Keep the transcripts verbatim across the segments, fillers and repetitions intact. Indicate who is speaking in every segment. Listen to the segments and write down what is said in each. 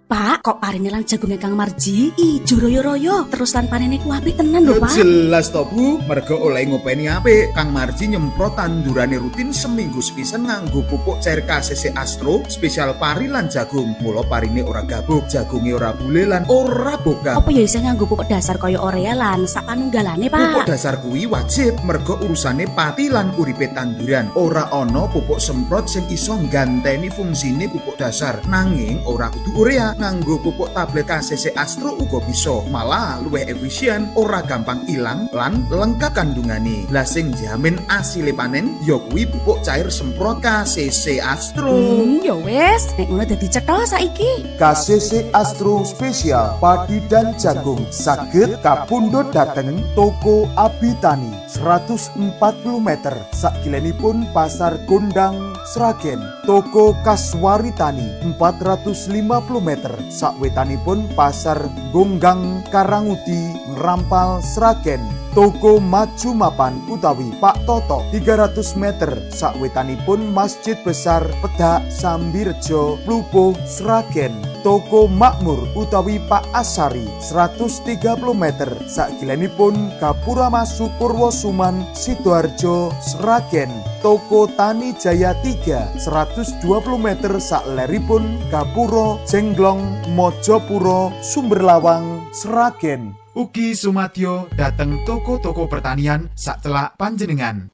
Speaker 1: Pak, kok parine lan jagunge Kang Marji ijo royo-royo terus lan panene ku apik tenan lho, Pak.
Speaker 2: Jelas to, Bu, mergo oleh ngopeni apik. Kang Marji nyemprot tandurane rutin seminggu sepisan nganggo pupuk cair K C C Astro spesial pari lan jagung. Mula parine ora gabuk, jagunge ora bule lan ora bokap.
Speaker 1: Apa ya isih nganggo pupuk dasar kaya urea lan sak panunggalane, Pak?
Speaker 2: Pupuk dasar kuwi wajib mergo urusane pati lan uripe tanduran. Ora ana pupuk semprot sing iso ngganteni fungsine pupuk dasar. Nanging ora kudu urea. Nganggo pupuk tablet K C C Astro uga bisa, malah luwih efisien, ora gampang ilang lan lengkap kandungane. Lah sing jamin asile panen ya kuwi pupuk cair semprot K C C Astro.
Speaker 1: Hmm, ya wis, nek ngono dadi cetha saiki.
Speaker 3: K C C Astro spesial padi dan jagung saged kapundhut dhateng toko Abitani seratus empat puluh meter sakilenipun Pasar Gondang Sragen. Toko Kaswaritani empat ratus lima puluh meter sakwetanipun Pasar Gonggang Karangudi Ngrampal Sragen. Toko Maju Mapan utawi Pak Toto tiga ratus meter sakwetanipun Masjid Besar Pedak Sambirejo Plupuh Sragen. Toko Makmur utawi Pak Asari seratus tiga puluh meter sakilenipun Gapura Masuk Purwosuman Sidoarjo Sragen. Toko Tani Jaya tiga seratus dua puluh meter sakleripun Gapura Jenglong Mojopuro Sumberlawang Sragen.
Speaker 2: Ugi sumadyo dateng toko-toko pertanian sak celak panjenengan.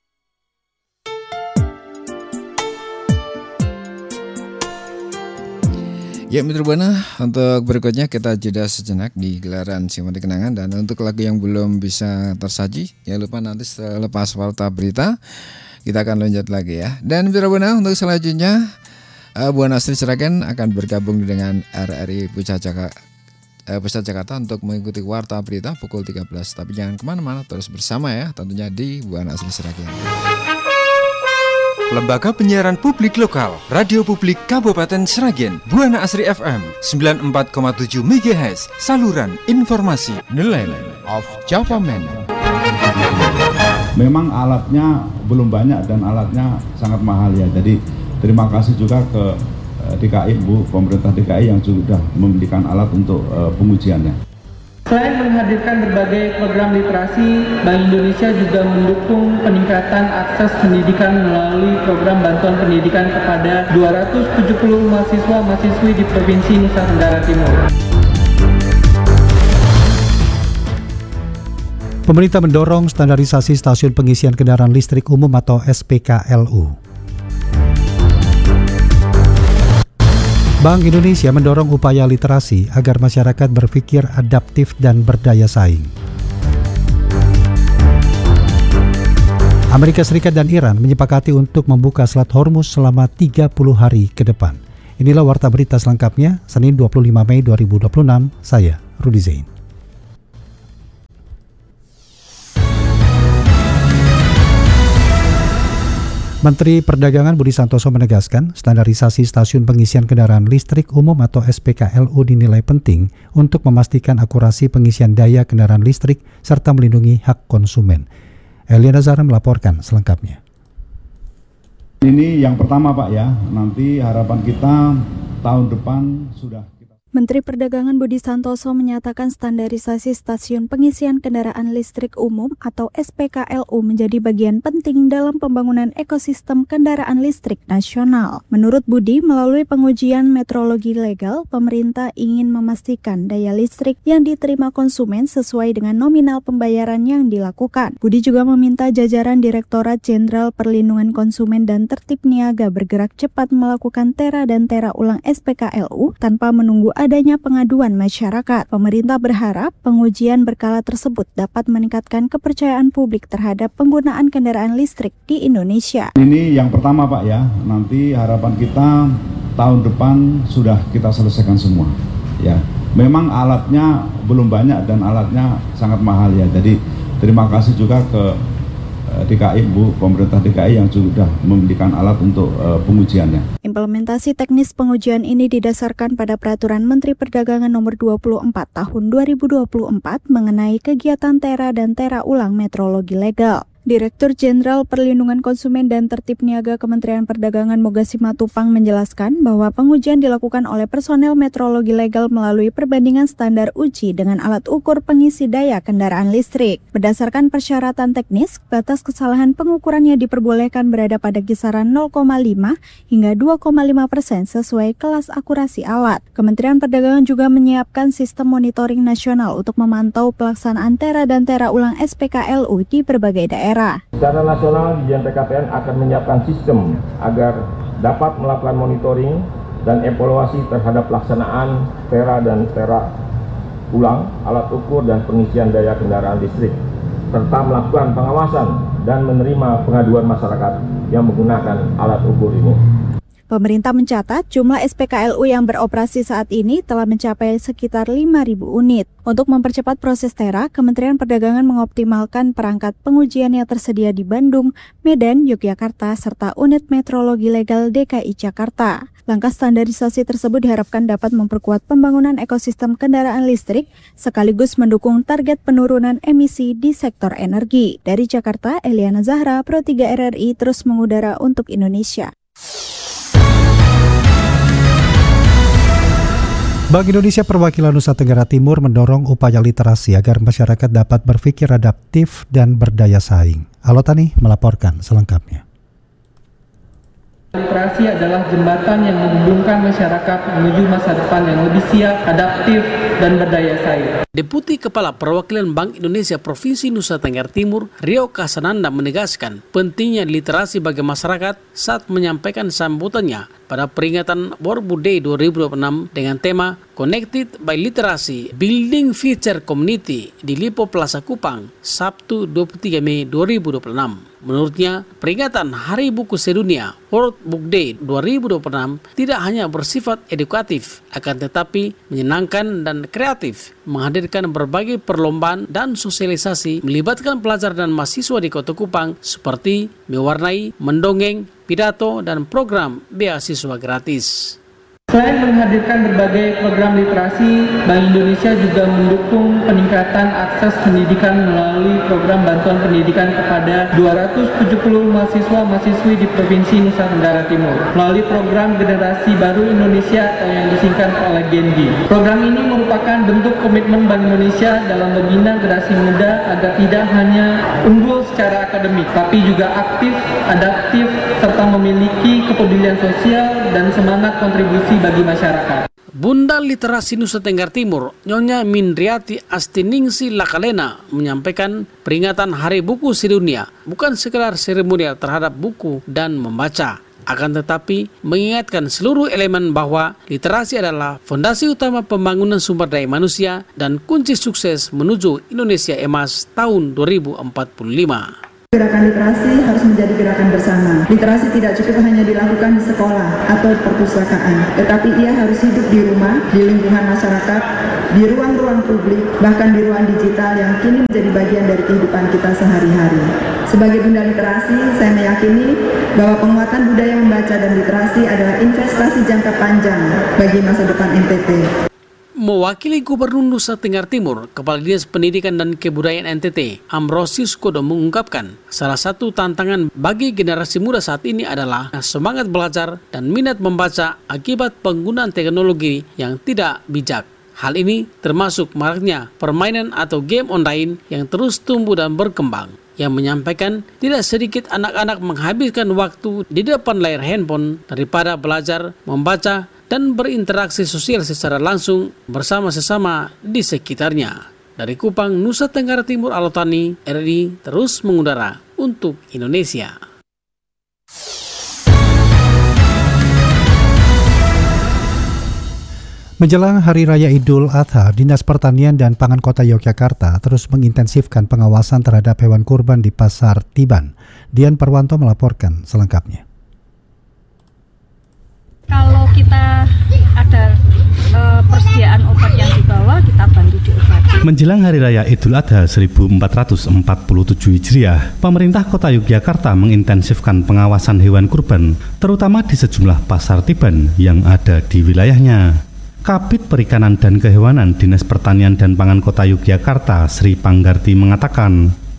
Speaker 4: Ya Mitra Buana, untuk berikutnya kita jeda sejenak di gelaran Simpan Kenangan. Dan untuk lagu yang belum bisa tersaji, jangan lupa nanti selepas warta berita kita akan lanjut lagi ya. Dan Mitra Buana, untuk selanjutnya Bu Nasri Sragen akan bergabung dengan R R I Pusat Jakarta Pusat Jakarta untuk mengikuti warta berita pukul tiga belas. Tapi jangan kemana-mana, terus bersama ya, tentunya di Bu Nasri Sragen.
Speaker 5: Lembaga Penyiaran Publik Lokal Radio Publik Kabupaten Sragen, Buana Asri F M sembilan puluh empat koma tujuh megahertz, saluran informasi nilai of Java Man.
Speaker 6: Memang alatnya belum banyak dan alatnya sangat mahal ya. Jadi terima kasih juga ke D K I, Bu, pemerintah D K I yang sudah memberikan alat untuk uh, pengujiannya.
Speaker 7: Selain menghadirkan berbagai program literasi, Bank Indonesia juga mendukung peningkatan akses pendidikan melalui program bantuan pendidikan kepada dua ratus tujuh puluh mahasiswa-mahasiswi di Provinsi Nusa Tenggara Timur.
Speaker 8: Pemerintah mendorong standarisasi stasiun pengisian kendaraan listrik umum atau S P K L U. Bank Indonesia mendorong upaya literasi agar masyarakat berpikir adaptif dan berdaya saing. Amerika Serikat dan Iran menyepakati untuk membuka Selat Hormuz selama tiga puluh hari ke depan. Inilah warta berita selengkapnya, Senin dua puluh lima Mei dua ribu dua puluh enam, saya Rudi Zain. Menteri Perdagangan Budi Santoso menegaskan standarisasi stasiun pengisian kendaraan listrik umum atau S P K L U dinilai penting untuk memastikan akurasi pengisian daya kendaraan listrik serta melindungi hak konsumen. Eliana Zara melaporkan selengkapnya.
Speaker 6: Ini yang pertama Pak ya, nanti harapan kita tahun depan sudah.
Speaker 9: Menteri Perdagangan Budi Santoso menyatakan standarisasi stasiun pengisian kendaraan listrik umum atau S P K L U menjadi bagian penting dalam pembangunan ekosistem kendaraan listrik nasional. Menurut Budi, melalui pengujian metrologi legal, pemerintah ingin memastikan daya listrik yang diterima konsumen sesuai dengan nominal pembayaran yang dilakukan. Budi juga meminta jajaran Direktorat Jenderal Perlindungan Konsumen dan Tertib Niaga bergerak cepat melakukan tera dan tera ulang S P K L U tanpa menunggu adanya pengaduan masyarakat. Pemerintah berharap pengujian berkala tersebut dapat meningkatkan kepercayaan publik terhadap penggunaan kendaraan listrik di Indonesia.
Speaker 6: Ini yang pertama Pak ya, nanti harapan kita tahun depan sudah kita selesaikan semua. Ya, memang alatnya belum banyak dan alatnya sangat mahal ya. Jadi terima kasih juga ke D K I, Bu, pemerintah D K I yang sudah memberikan alat untuk uh, pengujiannya.
Speaker 9: Implementasi teknis pengujian ini didasarkan pada Peraturan Menteri Perdagangan Nomor dua puluh empat Tahun dua ribu dua puluh empat mengenai kegiatan tera dan tera ulang metrologi legal. Direktur Jenderal Perlindungan Konsumen dan Tertib Niaga Kementerian Perdagangan Moga Simatupang menjelaskan bahwa pengujian dilakukan oleh personel metrologi legal melalui perbandingan standar uji dengan alat ukur pengisi daya kendaraan listrik. Berdasarkan persyaratan teknis, batas kesalahan pengukurannya diperbolehkan berada pada kisaran nol koma lima hingga dua koma lima persen sesuai kelas akurasi alat. Kementerian Perdagangan juga menyiapkan sistem monitoring nasional untuk memantau pelaksanaan tera dan tera ulang S P K L U di berbagai daerah.
Speaker 10: Secara nasional, Dijen P K P N akan menyiapkan sistem agar dapat melakukan monitoring dan evaluasi terhadap pelaksanaan tera dan tera ulang, alat ukur dan pengisian daya kendaraan listrik, serta melakukan pengawasan dan menerima pengaduan masyarakat yang menggunakan alat ukur ini.
Speaker 9: Pemerintah mencatat jumlah S P K L U yang beroperasi saat ini telah mencapai sekitar lima ribu unit. Untuk mempercepat proses tera, Kementerian Perdagangan mengoptimalkan perangkat pengujian yang tersedia di Bandung, Medan, Yogyakarta, serta unit metrologi legal D K I Jakarta. Langkah standarisasi tersebut diharapkan dapat memperkuat pembangunan ekosistem kendaraan listrik, sekaligus mendukung target penurunan emisi di sektor energi. Dari Jakarta, Eliana Zahra, Pro tiga R R I terus mengudara untuk Indonesia.
Speaker 8: Bank Indonesia Perwakilan Nusa Tenggara Timur mendorong upaya literasi agar masyarakat dapat berpikir adaptif dan berdaya saing. Alotani melaporkan selengkapnya.
Speaker 7: Literasi adalah jembatan yang menghubungkan masyarakat menuju masa depan yang lebih siap, adaptif, dan berdaya saing.
Speaker 11: Deputi Kepala Perwakilan Bank Indonesia Provinsi Nusa Tenggara Timur, Rio Kasananda menegaskan pentingnya literasi bagi masyarakat saat menyampaikan sambutannya pada peringatan World Book Day dua ribu dua puluh enam dengan tema Connected by Literacy, Building Future Community di Lipo Plaza Kupang, Sabtu dua puluh tiga Mei dua ribu dua puluh enam. Menurutnya, peringatan Hari Buku Sedunia World Book Day dua ribu dua puluh enam tidak hanya bersifat edukatif, akan tetapi menyenangkan dan kreatif, menghadirkan berbagai perlombaan dan sosialisasi, melibatkan pelajar dan mahasiswa di Kota Kupang seperti mewarnai, mendongeng, pidato, dan program beasiswa gratis.
Speaker 7: Selain menghadirkan berbagai program literasi, Bank Indonesia juga mendukung peningkatan akses pendidikan melalui program bantuan pendidikan kepada dua ratus tujuh puluh mahasiswa-mahasiswi di Provinsi Nusa Tenggara Timur melalui program Generasi Baru Indonesia atau yang disingkat oleh Gen Z. Program ini merupakan bentuk komitmen Bank Indonesia dalam membina generasi muda agar tidak hanya unggul secara akademik, tapi juga aktif, adaptif, serta memiliki kepedulian sosial dan semangat kontribusi bagi masyarakat.
Speaker 11: Bunda Literasi Nusa Tenggara Timur, Nyonya Mindriati Astiningsi Lakalena menyampaikan peringatan Hari Buku Sedunia bukan sekedar seremonial terhadap buku dan membaca, akan tetapi mengingatkan seluruh elemen bahwa literasi adalah fondasi utama pembangunan sumber daya manusia dan kunci sukses menuju Indonesia Emas tahun dua ribu empat puluh lima.
Speaker 12: Gerakan literasi harus menjadi gerakan bersama. Literasi tidak cukup hanya dilakukan di sekolah atau perpustakaan, tetapi ia harus hidup di rumah, di lingkungan masyarakat, di ruang-ruang publik, bahkan di ruang digital yang kini menjadi bagian dari kehidupan kita sehari-hari. Sebagai Bunda Literasi, saya meyakini bahwa penguatan budaya membaca dan literasi adalah investasi jangka panjang bagi masa depan N T T.
Speaker 11: Mewakili Gubernur Nusa Tenggara Timur, Kepala Dinas Pendidikan dan Kebudayaan N T T, Ambrosius Kodo mengungkapkan, salah satu tantangan bagi generasi muda saat ini adalah semangat belajar dan minat membaca akibat penggunaan teknologi yang tidak bijak. Hal ini termasuk maraknya permainan atau game online yang terus tumbuh dan berkembang, yang menyampaikan tidak sedikit anak-anak menghabiskan waktu di depan layar handphone daripada belajar, membaca, dan berinteraksi sosial secara langsung bersama sesama di sekitarnya. Dari Kupang, Nusa Tenggara Timur, Alotani, R R I terus mengudara untuk Indonesia.
Speaker 8: Menjelang Hari Raya Idul Adha, Dinas Pertanian dan Pangan Kota Yogyakarta terus mengintensifkan pengawasan terhadap hewan kurban di Pasar Tiban. Dian Perwanto melaporkan selengkapnya.
Speaker 13: Kalau kita ada e, persediaan obat yang dibawa, kita bantu diobati.
Speaker 14: Menjelang Hari Raya Idul Adha seribu empat ratus empat puluh tujuh Hijriah, pemerintah Kota Yogyakarta mengintensifkan pengawasan hewan kurban, terutama di sejumlah pasar tiban yang ada di wilayahnya. Kabid Perikanan dan Kehewanan Dinas Pertanian dan Pangan Kota Yogyakarta, Sri Panggarti mengatakan,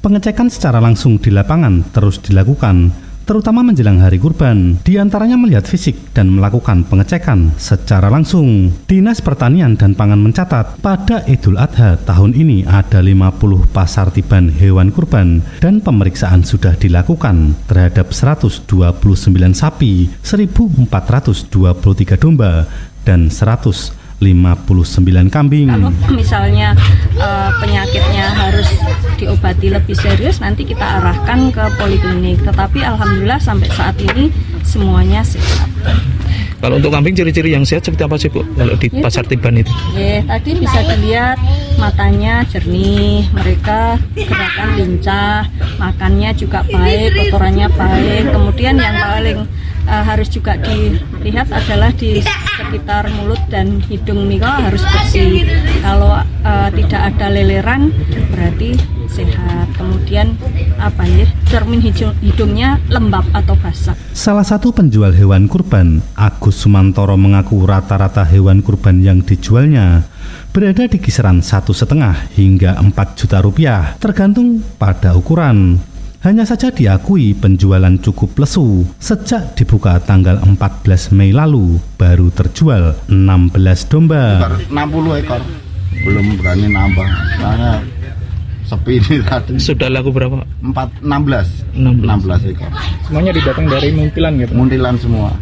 Speaker 14: Pengecekan secara langsung di lapangan terus dilakukan, terutama menjelang hari kurban, diantaranya melihat fisik dan melakukan pengecekan secara langsung. Dinas Pertanian dan Pangan mencatat, pada Idul Adha tahun ini ada lima puluh pasar tiban hewan kurban dan pemeriksaan sudah dilakukan terhadap seratus dua puluh sembilan sapi, seribu empat ratus dua puluh tiga domba, dan seratus lima puluh sembilan kambing.
Speaker 13: Kalau misalnya uh, penyakitnya harus diobati lebih serius, nanti kita arahkan ke poliklinik. Tetapi alhamdulillah sampai saat ini semuanya sehat.
Speaker 15: Kalau untuk kambing ciri-ciri yang sehat seperti apa sih Bu? Kalau di ya, pasar tiban itu?
Speaker 13: Ya, tadi bisa dilihat matanya jernih, mereka gerakan lincah, makannya juga baik, kotorannya baik. Kemudian yang paling uh, harus juga dilihat adalah di sekitar mulut dan hidung mereka harus bersih. Kalau uh, tidak ada leleran berarti sehat. Kemudian apa ya, cermin hidungnya lembab atau basah.
Speaker 14: Salah satu penjual hewan kurban, Agus Sumantoro, mengaku rata-rata hewan kurban yang dijualnya berada di kisaran satu setengah hingga empat juta rupiah, tergantung pada ukuran. Hanya saja diakui penjualan cukup lesu. Sejak dibuka tanggal empat belas Mei lalu, baru terjual enam belas domba.
Speaker 16: enam puluh ekor, belum berani nambah karena sepi ini tadi.
Speaker 15: Sudah laku berapa?
Speaker 16: empat, enam belas ekor.
Speaker 15: Semuanya didatang dari Muntilan gitu?
Speaker 16: Muntilan semua.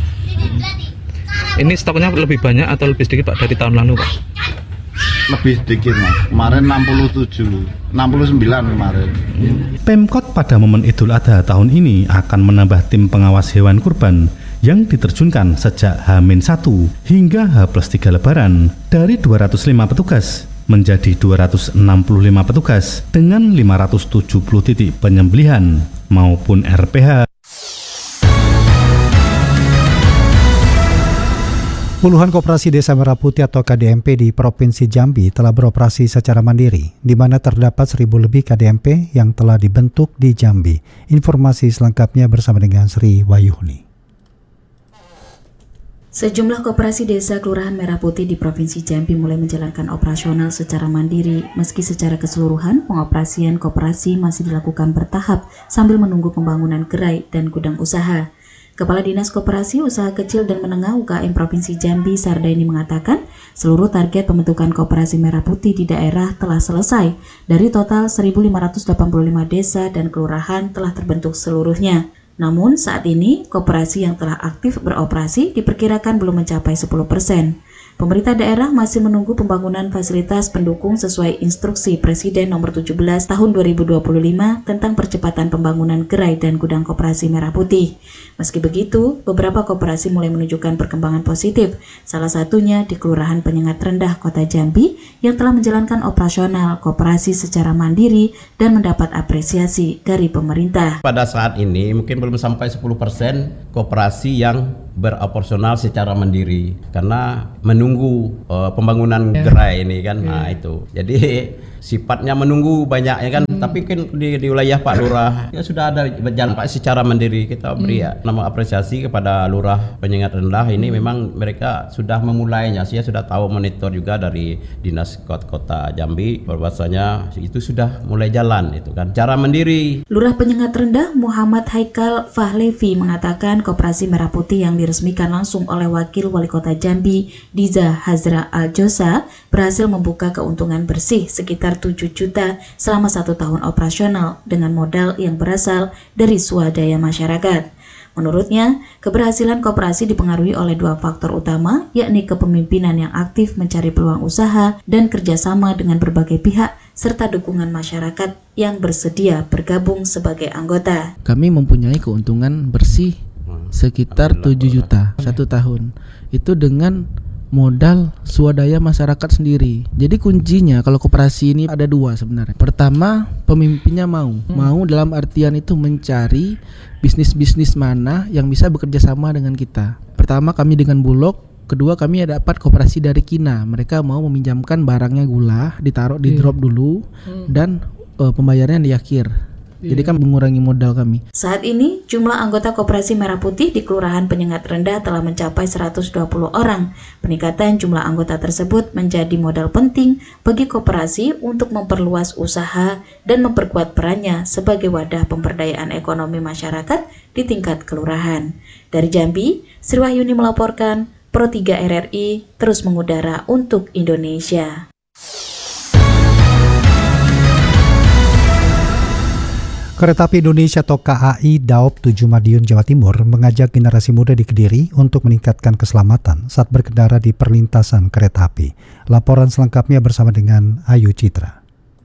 Speaker 15: Ini stoknya lebih banyak atau lebih sedikit Pak dari tahun lalu Pak?
Speaker 16: Lebih sedikit Mas, kemarin enam puluh tujuh, enam puluh sembilan kemarin.
Speaker 14: Pemkot pada momen Idul Adha tahun ini akan menambah tim pengawas hewan kurban yang diterjunkan sejak H minus satu hingga H plus tiga Lebaran, dari dua ratus lima petugas menjadi dua ratus enam puluh lima petugas dengan lima ratus tujuh puluh titik penyembelihan maupun R P H.
Speaker 8: Puluhan koperasi Desa Merah Putih atau K D M P di Provinsi Jambi telah beroperasi secara mandiri, di mana terdapat seribu lebih K D M P yang telah dibentuk di Jambi. Informasi selengkapnya bersama dengan Sri Wayuhni.
Speaker 1: Sejumlah koperasi desa Kelurahan Merah Putih di Provinsi Jambi mulai menjalankan operasional secara mandiri, meski secara keseluruhan pengoperasian koperasi masih dilakukan bertahap sambil menunggu pembangunan gerai dan gudang usaha. Kepala Dinas Koperasi Usaha Kecil dan Menengah U K M Provinsi Jambi, Sardaini, mengatakan seluruh target pembentukan koperasi Merah Putih di daerah telah selesai. Dari total seribu lima ratus delapan puluh lima desa dan kelurahan telah terbentuk seluruhnya. Namun saat ini koperasi yang telah aktif beroperasi diperkirakan belum mencapai sepuluh persen. Pemerintah daerah masih menunggu pembangunan fasilitas pendukung sesuai instruksi Presiden nomor tujuh belas tahun dua ribu dua puluh lima tentang percepatan pembangunan gerai dan gudang koperasi Merah Putih. Meski begitu, beberapa koperasi mulai menunjukkan perkembangan positif, salah satunya di Kelurahan Penyengat Rendah, Kota Jambi, yang telah menjalankan operasional koperasi secara mandiri dan mendapat apresiasi dari pemerintah.
Speaker 17: Pada saat ini mungkin belum sampai sepuluh persen koperasi yang beroperasional secara mandiri karena menunggu uh, pembangunan ya. gerai ini kan, ya. Nah itu jadi sifatnya menunggu banyak ya kan, hmm. tapi kan di, di wilayah Pak Lurah ya sudah ada berjalan Pak secara mandiri. Kita beri hmm. ya nama apresiasi kepada Lurah Penyengat Rendah ini, hmm. memang mereka sudah memulainya, saya sudah tahu monitor juga dari Dinas Kota Jambi bahwasanya itu sudah mulai jalan itu kan cara mandiri.
Speaker 1: Lurah Penyengat Rendah Muhammad Haikal Fahlevi mengatakan koperasi Merah Putih yang diresmikan langsung oleh Wakil Wali Kota Jambi Diza Hazra Al-Josa berhasil membuka keuntungan bersih sekitar tujuh juta selama satu tahun operasional dengan modal yang berasal dari swadaya masyarakat. Menurutnya, keberhasilan koperasi dipengaruhi oleh dua faktor utama, yakni kepemimpinan yang aktif mencari peluang usaha dan kerjasama dengan berbagai pihak, serta dukungan masyarakat yang bersedia bergabung sebagai anggota.
Speaker 18: Kami mempunyai keuntungan bersih sekitar tujuh juta satu tahun. Itu dengan modal swadaya masyarakat sendiri. Jadi kuncinya kalau koperasi ini ada dua sebenarnya. Pertama, pemimpinnya mau. Hmm. Mau dalam artian itu mencari bisnis-bisnis mana yang bisa bekerja sama dengan kita. Pertama kami dengan Bulog, kedua kami dapat koperasi dari Kina. Mereka mau meminjamkan barangnya gula, ditaruh di drop dulu, hmm. dan uh, pembayarannya di akhir. Jadi kan mengurangi modal kami.
Speaker 1: Saat ini, jumlah anggota Koperasi Merah Putih di Kelurahan Penyengat Rendah telah mencapai seratus dua puluh orang. Peningkatan jumlah anggota tersebut menjadi modal penting bagi koperasi untuk memperluas usaha dan memperkuat perannya sebagai wadah pemberdayaan ekonomi masyarakat di tingkat kelurahan. Dari Jambi, Sri Wahyuni melaporkan, Pro tiga R R I terus mengudara untuk Indonesia.
Speaker 8: Kereta Api Indonesia atau K A I Daop tujuh Madiun, Jawa Timur mengajak generasi muda di Kediri untuk meningkatkan keselamatan saat berkendara di perlintasan kereta api. Laporan selengkapnya bersama dengan Ayu Citra.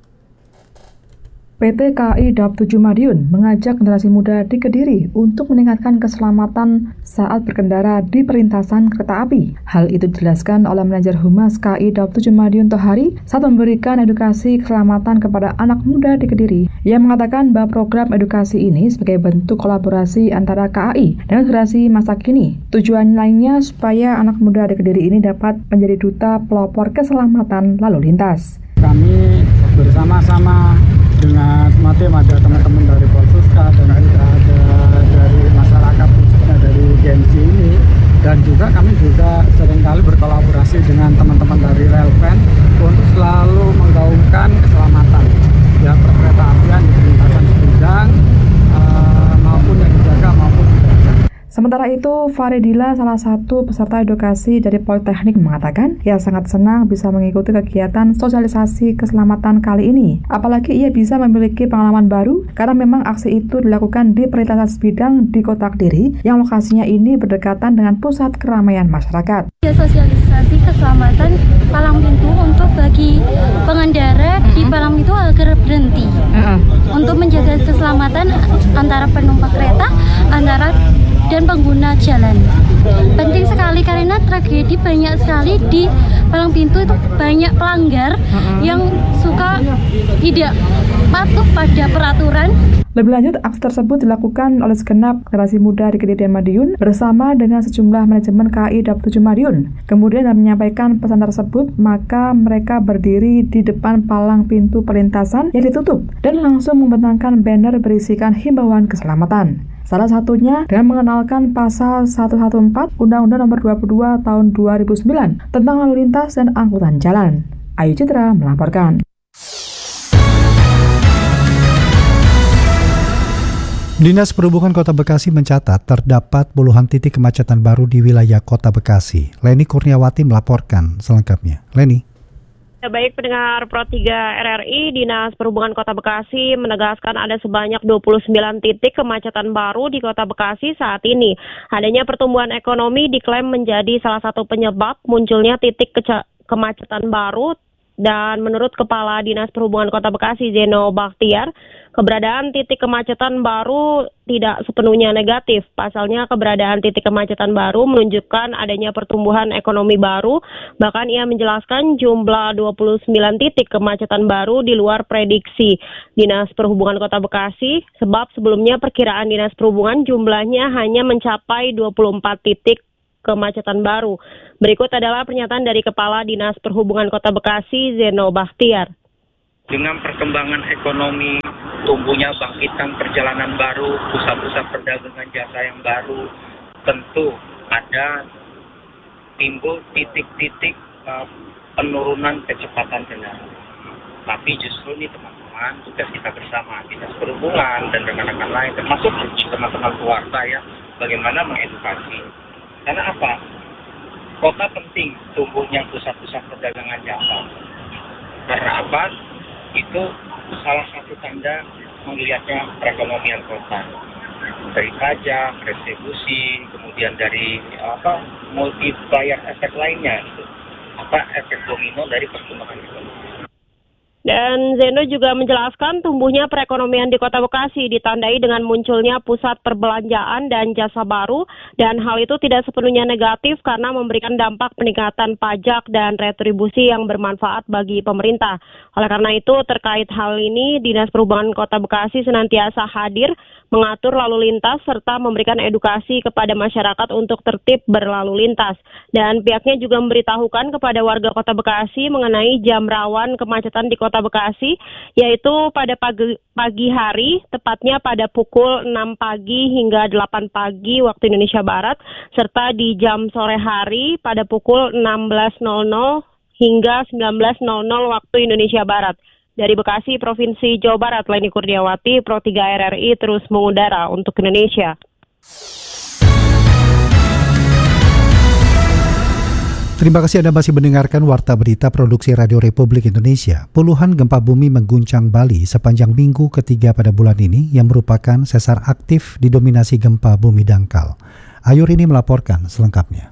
Speaker 19: P T K A I Daop tujuh Madiun mengajak generasi muda di Kediri untuk meningkatkan keselamatan saat berkendara di perlintasan kereta api. Hal itu dijelaskan oleh manajer Humas K A I Daop tujuh Madiun Tohari saat memberikan edukasi keselamatan kepada anak muda di Kediri. Ia mengatakan bahwa program edukasi ini sebagai bentuk kolaborasi antara K A I dan generasi masa kini. Tujuan lainnya supaya anak muda di Kediri ini dapat menjadi duta pelopor keselamatan lalu lintas.
Speaker 20: Kami bersama-sama dengan tim ada teman-teman dari Polsuska dan juga ada dari masyarakat khususnya dari G M C ini, dan juga kami juga seringkali berkolaborasi dengan teman-teman dari Relven untuk selalu menggaungkan keselamatan ya perkereta apian di perlintasan sebidang uh, maupun yang dijaga maupun tidak.
Speaker 19: Sementara itu, Faridila, salah satu peserta edukasi dari Politeknik, mengatakan ia sangat senang bisa mengikuti kegiatan sosialisasi keselamatan kali ini. Apalagi ia bisa memiliki pengalaman baru karena memang aksi itu dilakukan di perlintasan sebidang di Kota Kediri yang lokasinya ini berdekatan dengan pusat keramaian masyarakat.
Speaker 21: Sosialisasi keselamatan palang pintu untuk bagi pengendara di palang pintu agar berhenti. Untuk menjaga keselamatan antara penumpang kereta, antara dan pengguna jalan. Penting sekali karena tragedi banyak sekali di palang pintu, itu banyak pelanggar uh-uh. yang suka tidak patuh pada peraturan.
Speaker 19: Lebih lanjut, aksi tersebut dilakukan oleh segenap generasi muda di Kediri dan Madiun bersama dengan sejumlah manajemen K A I Daop tujuh Madiun. Kemudian dalam menyampaikan pesan tersebut, maka mereka berdiri di depan palang pintu perlintasan yang ditutup dan langsung membentangkan banner berisikan himbauan keselamatan. Salah satunya dengan mengenalkan pasal seratus empat belas Undang-Undang Nomor dua puluh dua Tahun dua ribu sembilan tentang lalu lintas dan angkutan jalan. Ayu Citra melaporkan.
Speaker 8: Dinas Perhubungan Kota Bekasi mencatat terdapat puluhan titik kemacetan baru di wilayah Kota Bekasi. Leni Kurniawati melaporkan selengkapnya. Leni.
Speaker 22: Baik pendengar Pro tiga R R I, Dinas Perhubungan Kota Bekasi menegaskan ada sebanyak dua puluh sembilan titik kemacetan baru di Kota Bekasi saat ini. Adanya pertumbuhan ekonomi diklaim menjadi salah satu penyebab munculnya titik keca- kemacetan baru. Dan menurut Kepala Dinas Perhubungan Kota Bekasi, Zeno Bakhtiar, keberadaan titik kemacetan baru tidak sepenuhnya negatif. Pasalnya keberadaan titik kemacetan baru menunjukkan adanya pertumbuhan ekonomi baru. Bahkan ia menjelaskan jumlah dua puluh sembilan titik kemacetan baru di luar prediksi Dinas Perhubungan Kota Bekasi. Sebab sebelumnya perkiraan Dinas Perhubungan jumlahnya hanya mencapai dua puluh empat titik kemacetan baru. Berikut adalah pernyataan dari Kepala Dinas Perhubungan Kota Bekasi, Zeno Bakhtiar.
Speaker 23: Dengan perkembangan ekonomi, tumbuhnya bangkitan perjalanan baru, pusat-pusat perdagangan jasa yang baru, tentu ada timbul titik-titik uh, penurunan kecepatan kendaraan. Tapi justru nih teman-teman, tugas kita bersama, Dinas Perhubungan dan rekan-rekan lain, termasuk teman-teman keluarga ya, bagaimana mengedukasi. Karena apa? Kota penting tumbuhnya pusat-pusat perdagangan jasa. Karena apa? Itu salah satu tanda menggeliatnya perekonomian kota. Dari pajak, retribusi, kemudian dari apa multiplier efek lainnya, gitu. Apa efek domino dari pertumbuhan ekonomi.
Speaker 22: Dan Zeno juga menjelaskan tumbuhnya perekonomian di Kota Bekasi ditandai dengan munculnya pusat perbelanjaan dan jasa baru, dan hal itu tidak sepenuhnya negatif karena memberikan dampak peningkatan pajak dan retribusi yang bermanfaat bagi pemerintah. Oleh karena itu, terkait hal ini, Dinas Perhubungan Kota Bekasi senantiasa hadir mengatur lalu lintas serta memberikan edukasi kepada masyarakat untuk tertib berlalu lintas. Dan pihaknya juga memberitahukan kepada warga Kota Bekasi mengenai jam rawan kemacetan di Kota Kota Bekasi, yaitu pada pagi, pagi hari, tepatnya pada pukul enam pagi hingga delapan pagi waktu Indonesia Barat, serta di jam sore hari pada pukul enam belas nol nol hingga sembilan belas nol nol waktu Indonesia Barat. Dari Bekasi, Provinsi Jawa Barat, Leni Kurniawati, Pro tiga R R I terus mengudara untuk Indonesia.
Speaker 8: Terima kasih Anda masih mendengarkan Warta Berita Produksi Radio Republik Indonesia. Puluhan gempa bumi mengguncang Bali sepanjang minggu ketiga pada bulan ini yang merupakan sesar aktif didominasi gempa bumi dangkal. Ayur ini melaporkan selengkapnya.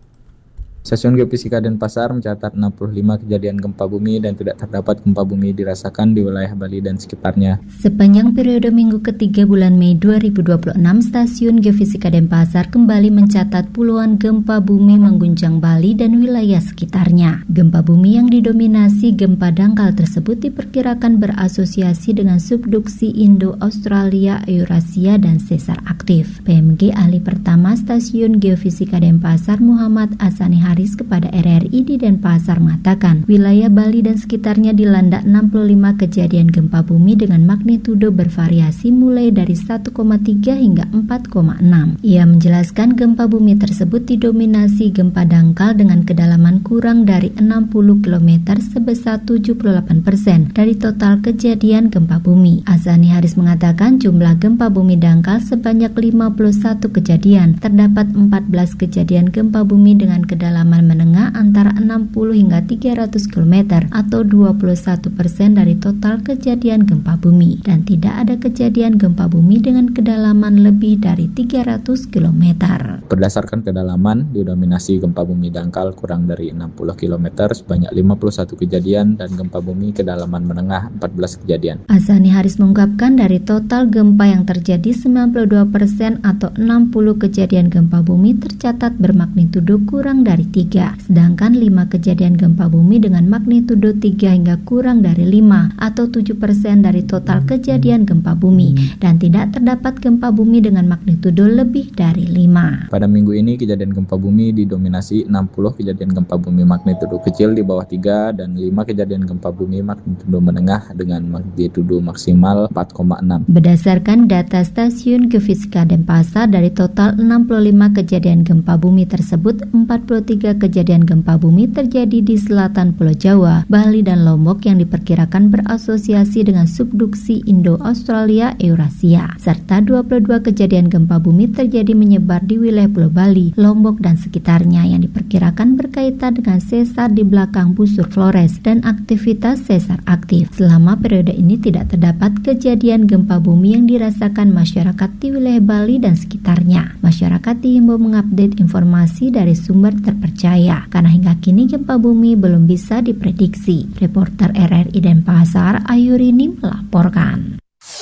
Speaker 2: Stasiun Geofisika Denpasar mencatat enam puluh lima kejadian gempa bumi dan tidak terdapat gempa bumi dirasakan di wilayah Bali dan sekitarnya.
Speaker 1: Sepanjang periode minggu ketiga bulan Mei dua ribu dua puluh enam, Stasiun Geofisika Denpasar kembali mencatat puluhan gempa bumi mengguncang Bali dan wilayah sekitarnya. Gempa bumi yang didominasi gempa dangkal tersebut diperkirakan berasosiasi dengan subduksi Indo-Australia, Eurasia, dan sesar aktif. P M G ahli pertama Stasiun Geofisika Denpasar Muhammad Asani Haris kepada R R I di Denpasar mengatakan, wilayah Bali dan sekitarnya dilanda enam puluh lima kejadian gempa bumi dengan magnitudo bervariasi mulai dari satu koma tiga hingga empat koma enam. Ia menjelaskan gempa bumi tersebut didominasi gempa dangkal dengan kedalaman kurang dari enam puluh kilometer sebesar tujuh puluh delapan persen dari total kejadian gempa bumi. Asani Haris mengatakan jumlah gempa bumi dangkal sebanyak lima puluh satu kejadian. Terdapat empat belas kejadian gempa bumi dengan kedalaman menengah antara enam puluh hingga tiga ratus kilometer atau dua puluh satu persen dari total kejadian gempa bumi, dan tidak ada kejadian gempa bumi dengan kedalaman lebih dari tiga ratus kilometer.
Speaker 2: Berdasarkan kedalaman, didominasi gempa bumi dangkal kurang dari enam puluh kilometer sebanyak lima puluh satu kejadian dan gempa bumi kedalaman menengah empat belas kejadian.
Speaker 1: Asani Haris mengungkapkan dari total gempa yang terjadi sembilan puluh dua persen atau enam puluh kejadian gempa bumi tercatat bermagnitudo kurang dari tiga, sedangkan lima kejadian gempa bumi dengan magnitudo tiga hingga kurang dari lima atau tujuh persen dari total kejadian gempa bumi, dan tidak terdapat gempa bumi dengan magnitudo lebih dari lima.
Speaker 2: Pada minggu ini kejadian gempa bumi didominasi enam puluh kejadian gempa bumi magnitudo kecil di bawah tiga dan lima kejadian gempa bumi magnitudo menengah dengan magnitudo maksimal empat koma enam.
Speaker 1: Berdasarkan data Stasiun Geofisika Denpasar, dari total enam puluh lima kejadian gempa bumi tersebut, empat puluh tiga kejadian gempa bumi terjadi di selatan Pulau Jawa, Bali, dan Lombok yang diperkirakan berasosiasi dengan subduksi Indo-Australia, Eurasia, serta dua puluh dua kejadian gempa bumi terjadi menyebar di wilayah Pulau Bali, Lombok, dan sekitarnya yang diperkirakan berkaitan dengan sesar di belakang busur Flores dan aktivitas sesar aktif. Selama periode ini tidak terdapat kejadian gempa bumi yang dirasakan masyarakat di wilayah Bali dan sekitarnya. Masyarakat diimbau mengupdate informasi dari sumber terpercaya, karena hingga kini gempa bumi belum bisa diprediksi. Reporter R R I Denpasar, Ayurini melaporkan.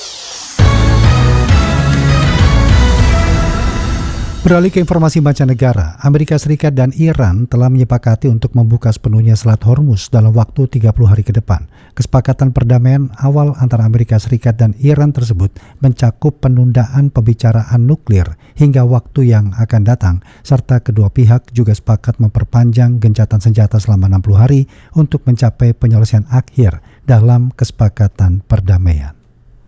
Speaker 8: Beralih ke informasi mancanegara, Amerika Serikat dan Iran telah menyepakati untuk membuka sepenuhnya Selat Hormuz dalam waktu tiga puluh hari ke depan. Kesepakatan perdamaian awal antara Amerika Serikat dan Iran tersebut mencakup penundaan pembicaraan nuklir hingga waktu yang akan datang, serta kedua pihak juga sepakat memperpanjang gencatan senjata selama enam puluh hari untuk mencapai penyelesaian akhir dalam kesepakatan perdamaian.